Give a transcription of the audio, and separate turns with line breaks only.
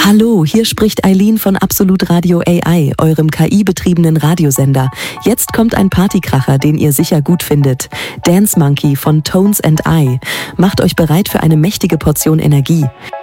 Hallo, hier spricht Eileen von Absolut Radio AI, eurem KI-betriebenen Radiosender. Jetzt kommt ein Partykracher, den ihr sicher gut findet. Dance Monkey von Tones and I. Macht euch bereit für eine mächtige Portion Energie.